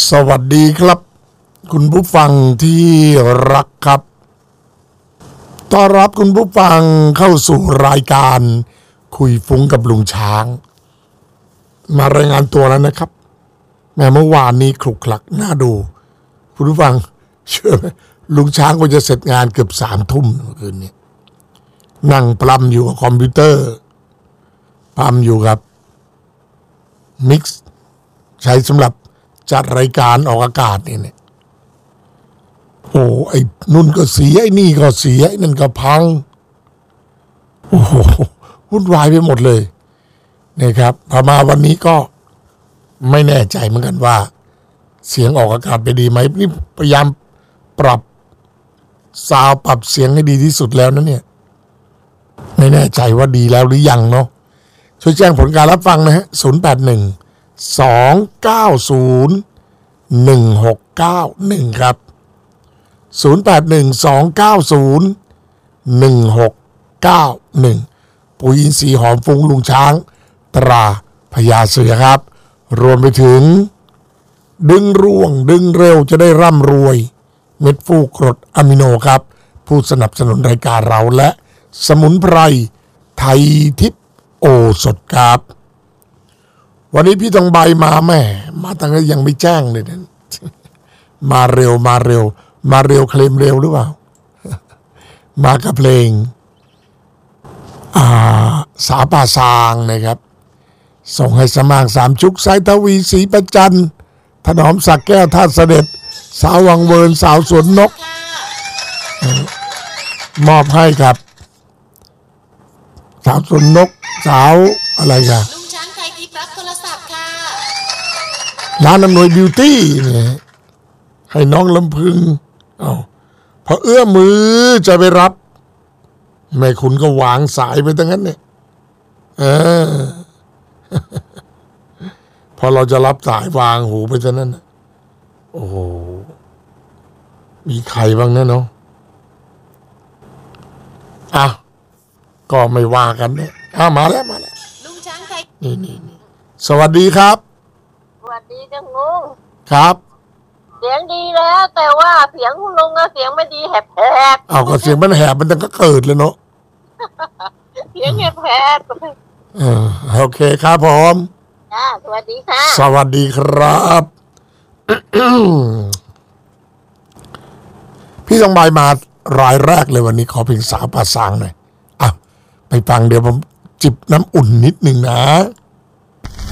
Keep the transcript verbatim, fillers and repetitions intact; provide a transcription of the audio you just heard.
สวัสดีครับคุณผู้ฟังที่รักครับต้อนรับคุณผู้ฟังเข้าสู่รายการคุยฟุ้งกับลุงช้างมารายงานตัวแล้วนะครับแม้เมื่อวานนี้คลุกคลักน่าดูคุณผู้ฟังเชื่อไหมลุงช้างก็จะเสร็จงานเกือบสามทุ่มเมื่อคืนนี้นั่งปล้ำอยู่กับคอมพิวเตอร์ปล้ำอยู่กับมิกซ์ใช้สำหรับจัดรายการออกอากาศนี่เนี่ยโอ้ไอ้นุ่นก็เสียไอ้นี่ก็เสียไอ้นั่นก็พังโอ้โหวุ่นวายไปหมดเลยนะครับพอมาวันนี้ก็ไม่แน่ใจเหมือนกันว่าเสียงออกอากาศไปดีไหมนี่พยายามปรับซาวปรับเสียงให้ดีที่สุดแล้วนะเนี่ยไม่แน่ใจว่าดีแล้วหรือยังเนาะช่วยแจ้งผลการรับฟังนะฮะศูนย์ แปด หนึ่ง สอง เก้า ศูนย์ หนึ่ง หก เก้า หนึ่งครับศูนย์ แปด หนึ่ง สอง เก้า ศูนย์ หนึ่ง หก เก้า หนึ่งปุ๋ยอินทรีย์หอมฟุ้งลุงช้างตราพญาเสือครับรวมไปถึงดึงร่วงดึงเร็วจะได้ร่ำรวยเม็ดฟูกรดอะมิโนครับผู้สนับสนุนรายการเราและสมุนไพรไทยทิพย์โอสถครับวันนี้พี่ทองใบมาแม่มาตั้งแต่ยังไม่แจ้งเลยนะมาเร็วมาเร็วมาเร็วเคลมเร็วหรือเปล่ามากับเพลงอ่าสาป่าซางนะครับส่งให้สมางสามชุกสายทวีศรีประจันถนอมสักแก้วท่าเสด็จสาววังเวิร์นสาวสวนนกมอบให้ครับสาวสวนนกสาวอะไรกันลุงช้างไทยทิพย์รับโทรศัพท์ค่ะร้านอำนวยบิวตี้เนี่ยให้น้องลำพึงเอาพอเอื้อมมือจะไปรับแม่คุณก็วางสายไปตั้งนั้นเนี่ยเออ พอเราจะรับสายวางหูไปตั้งนั้นโอ้โหมีใครบ้างเนี่ยเนาะอ่ะก็ไม่ว่ากันเนี่ยอ่ะมาแล้วมาแล้วลุงช้างไทยนี่นี่นี่สวัสดีครับสวัสดีจังลุงครับเสียงดีแล้วแต่ว่าเสียงคุณลุงอะเสียงไม่ดีแหบแหบเอาก็เสียงมันแหบมันตั้งก็เกิดเลยเนาะเสียงแหบแหบเออโอเคครับผมจ้าสวัสดีค่ะสวัสดีครับ พี่ต้องใบมารายแรกเลยวันนี้ขอเพลงสาวป่าซางหน่อยอ่ะไปฟังเดี๋ยวผมจิบน้ำอุ่นนิดหนึ่งนะ